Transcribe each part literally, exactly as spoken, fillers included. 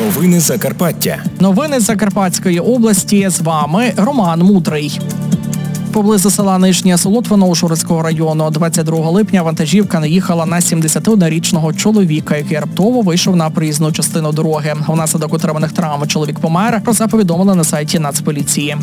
Новини Закарпаття. Новини Закарпатської області. З вами Роман Мудрий. Поблизу села Нижнє Солотвино Ужгородського району двадцять другого липня вантажівка наїхала на сімдесятиоднорічного чоловіка, який раптово вийшов на проїзну частину дороги. Внаслідок отриманих травм чоловік помер. Про це повідомили на сайті Нацполіції.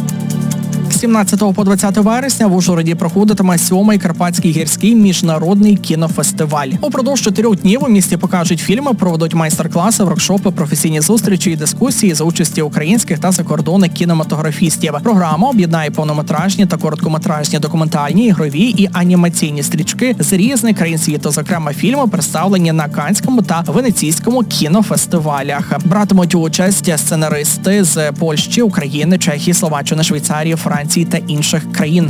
З сімнадцятого по двадцяте вересня в Ужгороді проходитиме сьомий Карпатський гірський міжнародний кінофестиваль. Упродовж чотирьох днів у місті покажуть фільми, проведуть майстер-класи, воркшопи, професійні зустрічі і дискусії за участі українських та закордонних кінематографістів. Програма об'єднає повнометражні та короткометражні документальні, ігрові і анімаційні стрічки з різних країн світу. Зокрема, фільми представлені на Каннському та Венеційському кінофестивалях. Братимуть участь сценаристи з Польщі, України, Чехії, Словаччини, Швейцарії, Франції та інших країн.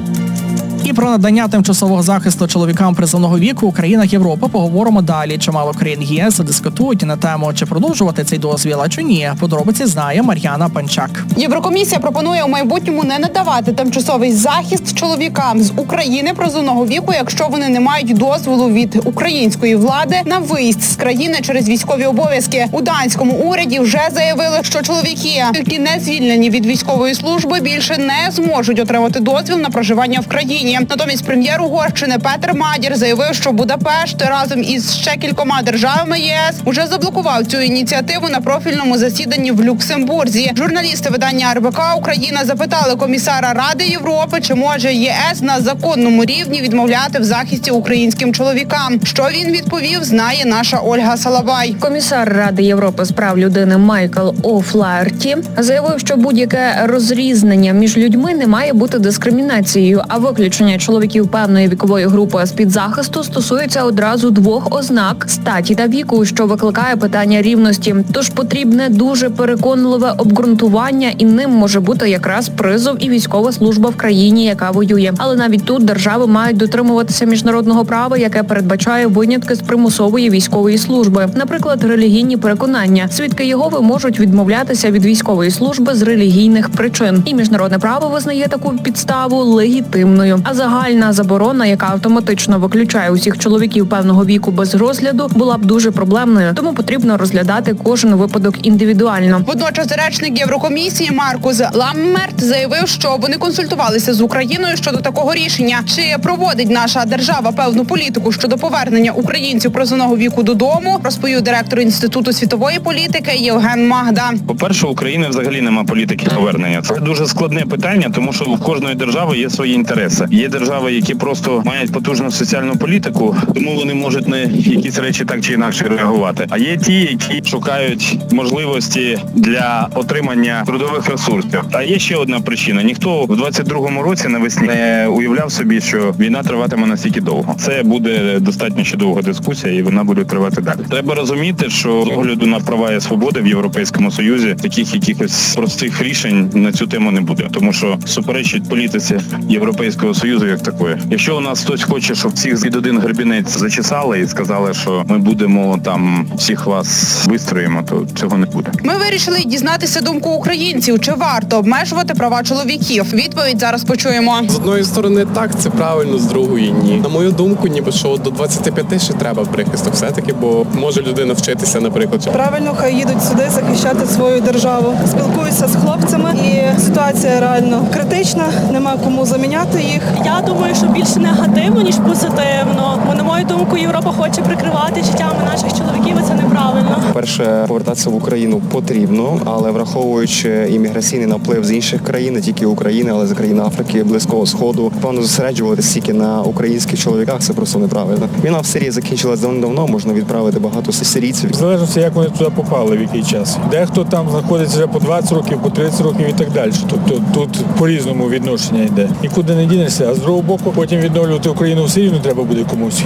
І про надання тимчасового захисту чоловікам призовного віку у країнах Європи поговоримо далі. Чимало країн ЄС дискутують на тему, чи продовжувати цей дозвіл, а чи ні. Подробиці знає Мар'яна Панчак. Єврокомісія пропонує у майбутньому не надавати тимчасовий захист чоловікам з України призовного віку, якщо вони не мають дозволу від української влади на виїзд з країни через військові обов'язки. У данському уряді вже заявили, що чоловіки, які не звільнені від військової служби, більше не зможуть отримати дозвіл на проживання в країні. Натомість прем'єр Угорщини Петер Мадір заявив, що Будапешт разом із ще кількома державами ЄС уже заблокував цю ініціативу на профільному засіданні в Люксембурзі. Журналісти видання ар бе ка Україна запитали комісара Ради Європи, чи може ЄС на законному рівні відмовляти в захисті українським чоловікам. Що він відповів, знає наша Ольга Салабай. Комісар Ради Європи з прав людини Майкл О'Флаерті заявив, що будь-яке розрізнення між людьми не має бути дискримінацією, а виключення чоловіків певної вікової групи з-під захисту стосується одразу двох ознак – статі та віку, що викликає питання рівності. Тож потрібне дуже переконливе обґрунтування, і ним може бути якраз призов і військова служба в країні, яка воює. Але навіть тут держави мають дотримуватися міжнародного права, яке передбачає винятки з примусової військової служби. Наприклад, релігійні переконання. Свідки Єгови можуть відмовлятися від військової служби з релігійних причин. І міжнародне право визнає таку підставу легітимною. А загальна заборона, яка автоматично виключає усіх чоловіків певного віку без розгляду, була б дуже проблемною. Тому потрібно розглядати кожен випадок індивідуально. Водночас речник Єврокомісії Маркус Ламмерт заявив, що вони консультувалися з Україною щодо такого рішення. Чи проводить наша держава певну політику щодо повернення українців призовного віку додому, розповів директор Інституту світової політики Євген Магда. По-перше, у України взагалі нема політики повернення. Це дуже складне питання, тому що в кожної держави є свої інтереси. Є держави, які просто мають потужну соціальну політику, тому вони можуть на якісь речі так чи інакше реагувати. А є ті, які шукають можливості для отримання трудових ресурсів. А є ще одна причина. Ніхто в двадцять другому році навесні не уявляв собі, що війна триватиме настільки довго. Це буде достатньо ще довга дискусія, і вона буде тривати далі. Треба розуміти, що з огляду на права і свободи в Європейському Союзі таких якихось простих рішень на цю тему не буде, тому що суперечить політиці Європейського Союзу як такої. Якщо у нас хтось хоче, щоб всіх під один гребінець зачесали і сказали, що ми будемо там всіх вас вистроїмо, то цього не буде. Ми вирішили дізнатися думку українців, чи варто обмежувати права чоловіків. Відповідь зараз почуємо. З одної сторони так, це правильно, з другої ні. На мою думку, ніби що до двадцяти п'яти ще треба прихисток все-таки, бо може людина вчитися, наприклад. Правильно, хай їдуть сюди захищати свою державу. Спілкуюся з хлопцями і ситуація реально критична, нема кому заміняти їх. Я думаю, що більше негативно, ніж позитивно. Бо, на мою думку, Європа хоче прикривати життями наших чоловіків, і це неправильно. Перше, повертатися в Україну потрібно, але враховуючи імміграційний наплив з інших країн, не тільки України, але з країн Африки, Близького Сходу, певно, зосереджуватися тільки на українських чоловіках, це просто неправильно. Війна в Сирії закінчилась давно, можна відправити багато сирійців. Залежно, як вони туди попали, в який час. Дехто там знаходиться вже по двадцять років, по тридцять років і так далі. Тобто тут по-різному відношення йде. Нікуди не дінешся, а з другого боку потім відновлювати Україну все рівно треба буде комусь.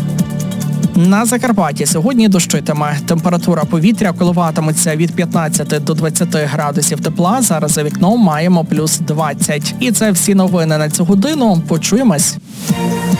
На Закарпатті сьогодні дощитиме. Температура повітря коливатиметься від п'ятнадцяти до двадцяти градусів тепла. Зараз за вікном маємо плюс двадцять. І це всі новини на цю годину. Почуємось.